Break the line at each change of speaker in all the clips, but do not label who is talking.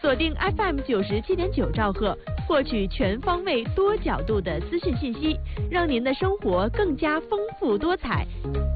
锁定 FM 97.9兆赫，获取全方位、多角度的资讯信息，让您的生活更加丰富多彩。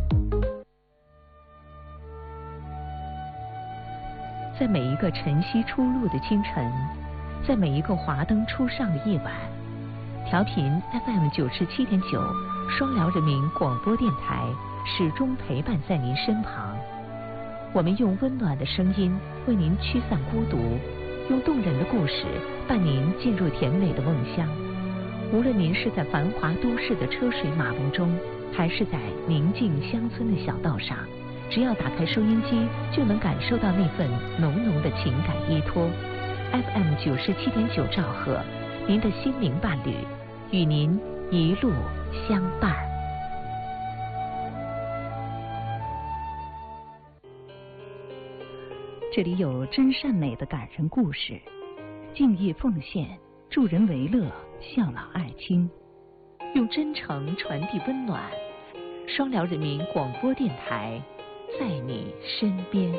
在每一个晨曦初露的清晨，在每一个华灯初上的夜晚，调频 FM 97.9双辽人民广播电台始终陪伴在您身旁。我们用温暖的声音为您驱散孤独，用动人的故事伴您进入甜美的梦乡。无论您是在繁华都市的车水马龙中，还是在宁静乡村的小道上，只要打开收音机，就能感受到那份浓浓的情感依托。FM 97.9兆赫，您的心灵伴侣，与您一路相伴。这里有真善美的感人故事，敬业奉献，助人为乐，孝老爱亲，用真诚传递温暖。双辽人民广播电台，在你身边。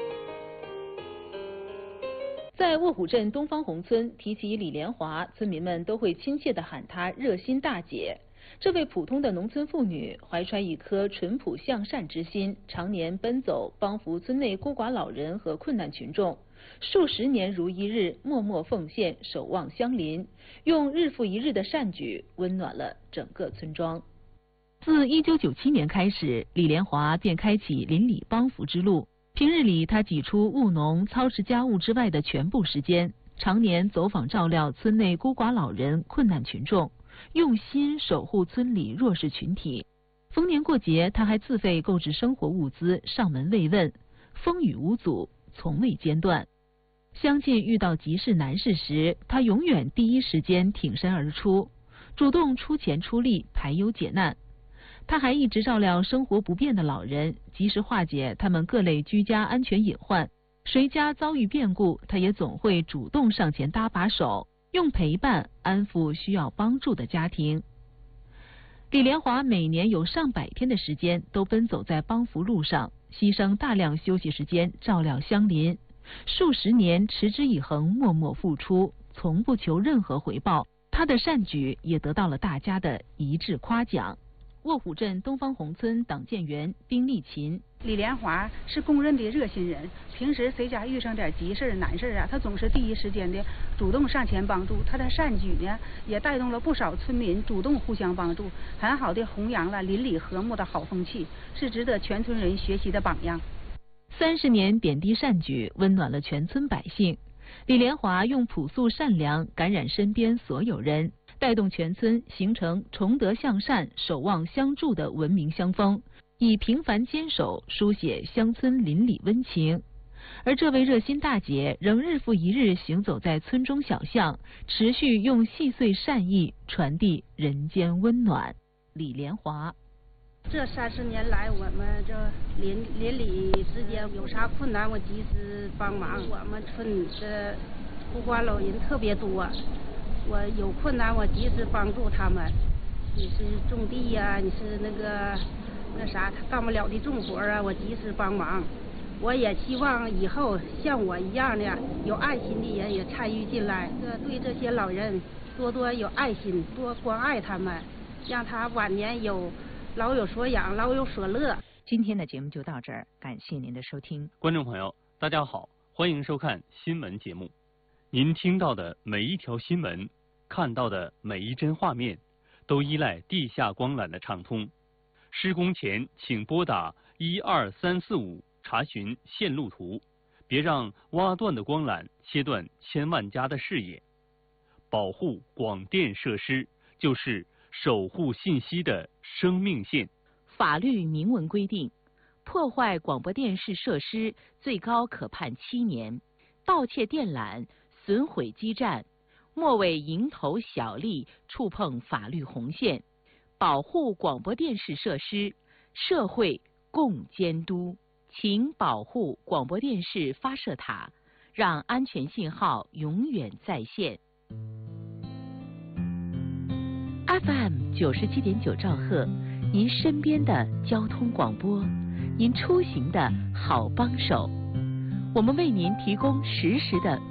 在卧虎镇东方红村，提起李莲华，村民们都会亲切地喊她热心大姐。这位普通的农村妇女，怀揣一颗淳朴向善之心，常年奔走帮扶村内孤寡老人和困难群众，数十年如一日，默默奉献，守望相邻，用日复一日的善举，温暖了整个村庄。
自1997年开始，李莲华便开启邻里帮扶之路。平日里，他挤出务农、操持家务之外的全部时间，常年走访照料村内孤寡老人、困难群众，用心守护村里弱势群体。逢年过节，他还自费购置生活物资，上门慰问，风雨无阻，从未间断。相继遇到急事难事时，他永远第一时间挺身而出，主动出钱出力，排忧解难。他还一直照料生活不便的老人，及时化解他们各类居家安全隐患。谁家遭遇变故，他也总会主动上前搭把手，用陪伴安抚需要帮助的家庭。李莲华每年有上百天的时间都奔走在帮扶路上，牺牲大量休息时间照料乡邻，数十年持之以恒，默默付出，从不求任何回报。他的善举也得到了大家的一致夸奖。卧虎镇东方红村党建员丁丽琴：
李莲华是公认的热心人，平时谁家遇上点急事难事啊，他总是第一时间的主动上前帮助。他的善举呢，也带动了不少村民主动互相帮助，很好的弘扬了邻里和睦的好风气，是值得全村人学习的榜样。
30年点滴善举，温暖了全村百姓。李莲华用朴素善良感染身边所有人，带动全村形成崇德向善、守望相助的文明乡风，以平凡坚守书写乡村邻里温情。而这位热心大姐仍日复一日行走在村中小巷，持续用细碎善意传递人间温暖。李莲华：
这30年来，我们这邻里之间有啥困难，我及时帮忙。我们村里的孤寡老人特别多，我有困难我及时帮助他们。你是种地呀，你是那啥他干不了的重活啊，我及时帮忙。我也希望以后像我一样的有爱心的人也参与进来，对这些老人多多有爱心，多关爱他们，让他晚年老有所养，老有所乐。
今天的节目就到这儿，感谢您的收听。
观众朋友，大家好，欢迎收看新闻节目。您听到的每一条新闻，看到的每一帧画面，都依赖地下光缆的畅通。施工前请拨打12345查询线路图，别让挖断的光缆切断千万家的视野。保护广电设施就是守护信息的生命线。
法律明文规定，破坏广播电视设施最高可判7年，盗窃电缆、损毁基站，莫为蝇头小利触碰法律红线。保护广播电视设施，社会共监督。请保护广播电视发射塔，让安全信号永远在线。FM 97.9兆赫，您身边的交通广播，您出行的好帮手。我们为您提供实时的